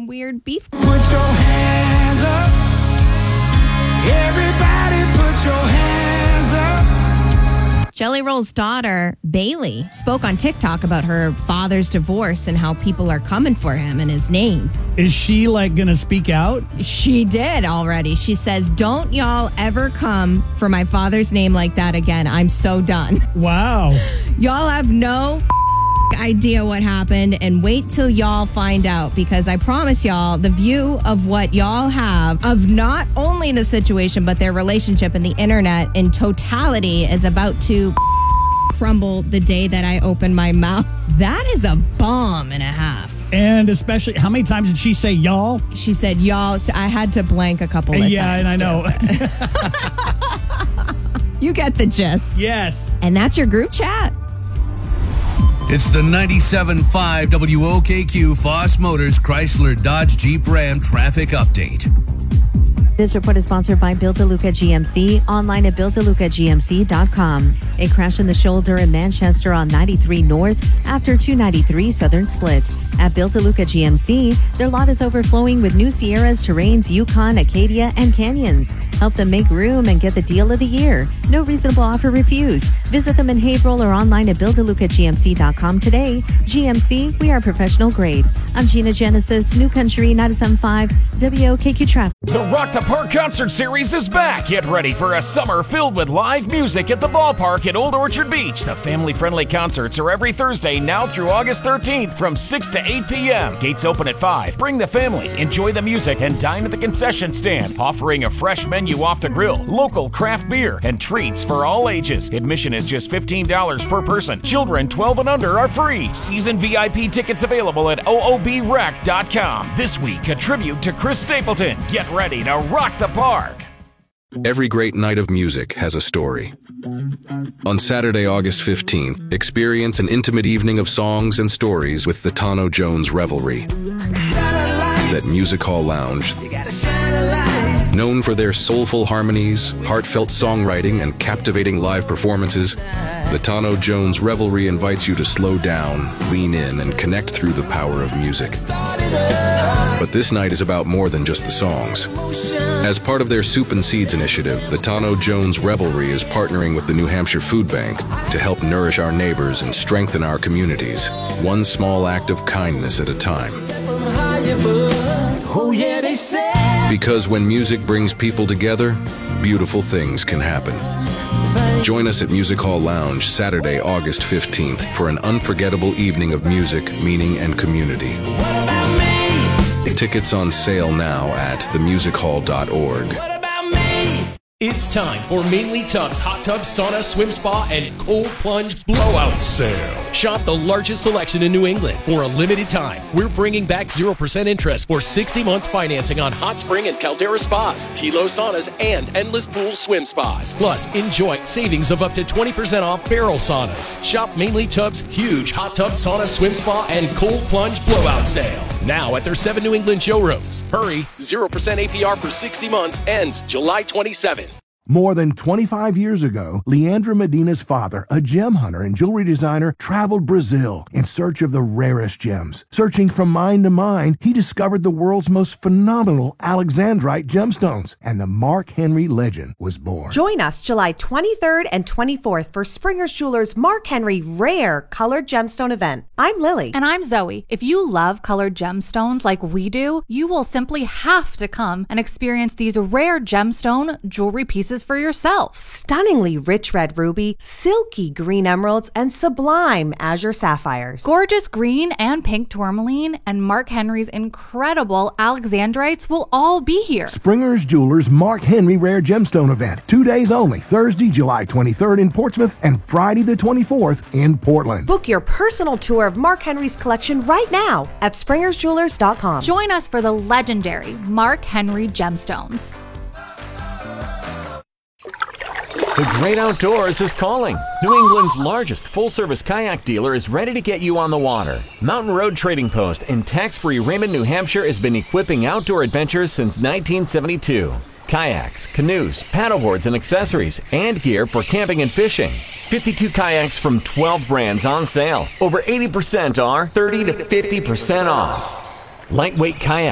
some weird beef. Put your hands up. Everybody put your hands up. Jelly Roll's daughter, Bailey, spoke on TikTok about her father's divorce and how people are coming for him and his name. Is she like going to speak out? She did already. She says, don't y'all ever come for my father's name like that again. I'm so done. Wow. Y'all have no idea what happened, and wait till y'all find out, because I promise y'all the view of what y'all have of not only the situation but their relationship and the internet in totality is about to crumble the day that I open my mouth. That is a bomb and a half. And especially, how many times did she say y'all? She said y'all. I had to blank a couple of times. Yeah, and I know. You get the gist. Yes. And that's your group chat. It's the 97.5 WOKQ Foss Motors Chrysler Dodge Jeep Ram traffic update. This report is sponsored by Bill DeLuca GMC, online at BillDeLucaGMC.com. A crash in the shoulder in Manchester on 93 North after 293 Southern split. At Bill DeLuca GMC, their lot is overflowing with new Sierras, Terrains, Yukon, Acadia, and Canyons. Help them make room and get the deal of the year. No reasonable offer refused. Visit them in Haverhill or online at BillDeLucaGMC.com today. GMC, we are professional grade. I'm Gina Genesis, New Country 97.5 WOKQ Traffic. The Rock the Park Concert Series is back. Get ready for a summer filled with live music at the ballpark at Old Orchard Beach. The family-friendly concerts are every Thursday now through August 13th from 6 to 8 p.m. Gates open at 5. Bring the family, enjoy the music, and dine at the concession stand, offering a fresh menu off the grill, local craft beer, and treats for all ages. Admission is just $15 per person. Children 12 and under are free. Season VIP tickets available at oobrec.com. This week, a tribute to Chris Stapleton. Get ready to rock the park. Every great night of music has a story. On Saturday, August 15th, experience an intimate evening of songs and stories with the Tano Jones Revelry at Music Hall Lounge. Known for their soulful harmonies, heartfelt songwriting, and captivating live performances, the Tano Jones Revelry invites you to slow down, lean in, and connect through the power of music. But this night is about more than just the songs. As part of their Soup and Seeds initiative, the Tano Jones Revelry is partnering with the New Hampshire Food Bank to help nourish our neighbors and strengthen our communities, one small act of kindness at a time. Because when music brings people together, beautiful things can happen. Join us at Music Hall Lounge Saturday, August 15th for an unforgettable evening of music, meaning, and community. Tickets on sale now at themusichall.org. It's time for Mainly Tubs Hot Tub Sauna Swim Spa and Cold Plunge Blowout Sale. Shop the largest selection in New England for a limited time. We're bringing back 0% interest for 60 months financing on Hot Spring and Caldera Spas, Tilo Saunas, and Endless Pool Swim Spas. Plus, enjoy savings of up to 20% off barrel saunas. Shop Mainly Tubs' huge Hot Tub Sauna Swim Spa and Cold Plunge Blowout Sale. Now at their 7 New England showrooms. Hurry, 0% APR for 60 months ends July 27th. More than 25 years ago, Leandra Medina's father, a gem hunter and jewelry designer, traveled Brazil in search of the rarest gems. Searching from mine to mine, he discovered the world's most phenomenal Alexandrite gemstones, and the Mark Henry legend was born. Join us July 23rd and 24th for Springer's Jewelers' Mark Henry Rare Colored Gemstone event. I'm Lily. And I'm Zoe. If you love colored gemstones like we do, you will simply have to come and experience these rare gemstone jewelry pieces for yourself. Stunningly rich red ruby, silky green emeralds, and sublime azure sapphires. Gorgeous green and pink tourmaline and Mark Henry's incredible Alexandrites will all be here. Springer's Jewelers' Mark Henry Rare Gemstone event. 2 days only. Thursday, July 23rd in Portsmouth and Friday the 24th in Portland. Book your personal tour of Mark Henry's collection right now at springersjewelers.com. Join us for the legendary Mark Henry gemstones. The Great Outdoors is calling. New England's largest full-service kayak dealer is ready to get you on the water. Mountain Road Trading Post in tax-free Raymond, New Hampshire has been equipping outdoor adventures since 1972. Kayaks, canoes, paddleboards, and accessories, and gear for camping and fishing. 52 kayaks from 12 brands on sale. Over 80% are 30 to 50% off. Lightweight kayaks.